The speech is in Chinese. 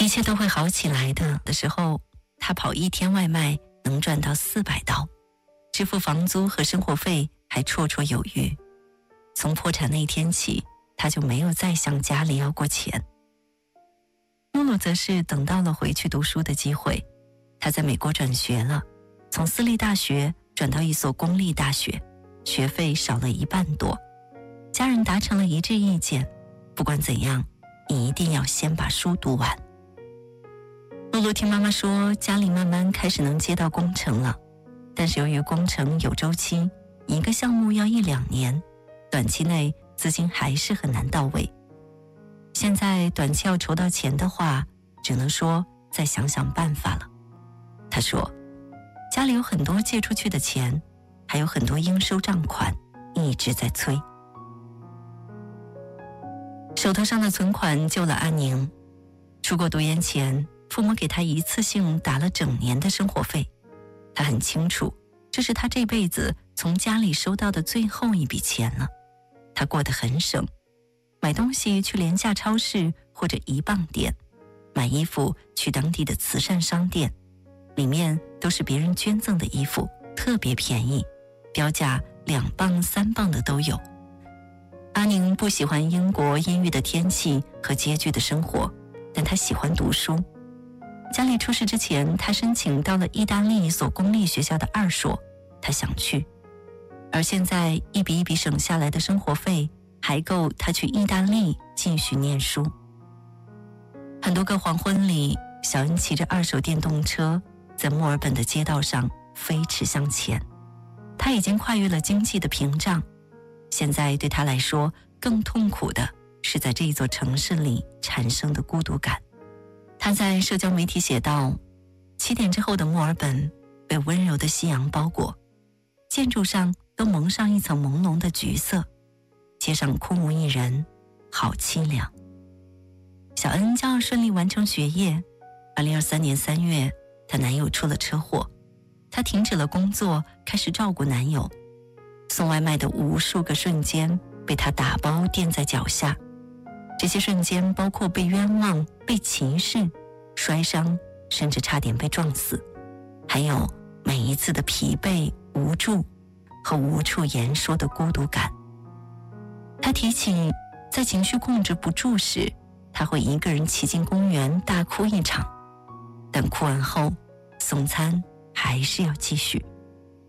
一切都会好起来的时候，他跑1天外卖能赚到400刀，支付房租和生活费还绰绰有余。从破产那一天起，他就没有再向家里要过钱。露露则是等到了回去读书的机会，他在美国转学了，从私立大学转到一所公立大学，学费少了1半多。家人达成了一致意见，不管怎样，你一定要先把书读完。露露听妈妈说，家里慢慢开始能接到工程了，但是由于工程有周期，一个项目要1-2年，短期内资金还是很难到位。现在短期要筹到钱的话，只能说再想想办法了。她说，家里有很多借出去的钱，还有很多应收账款一直在催。手头上的存款救了阿宁，出国读研前，父母给他一次性打了整年的生活费。他很清楚，这是他这辈子从家里收到的最后一笔钱了。他过得很省，买东西去廉价超市或者1磅店，买衣服去当地的慈善商店，里面都是别人捐赠的衣服，特别便宜，标价2磅3磅的都有。阿宁不喜欢英国阴郁的天气和拮据的生活，但他喜欢读书。家里出事之前，他申请到了意大利一所公立学校的2硕，他想去。而现在一笔一笔省下来的生活费，还够他去意大利继续念书。很多个黄昏里，小恩骑着2手电动车，在墨尔本的街道上飞驰向前。他已经跨越了经济的屏障，现在对他来说，更痛苦的是在这一座城市里产生的孤独感。他在社交媒体写道：7点之后的墨尔本被温柔的夕阳包裹，建筑上都蒙上一层朦胧的橘色，街上空无一人，好凄凉。小恩将要顺利完成学业。2023年3月，她男友出了车祸，她停止了工作，开始照顾男友。送外卖的无数个瞬间被她打包垫在脚下，这些瞬间包括被冤枉、被歧视、摔伤，甚至差点被撞死，还有每一次的疲惫、无助和无处言说的孤独感。他提起，在情绪控制不住时，他会一个人骑进公园大哭一场，但哭完后，送餐还是要继续。